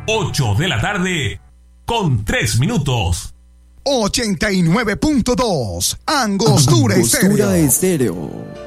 8 de la tarde, con 3 minutos. 89.2 Angostura Estéreo.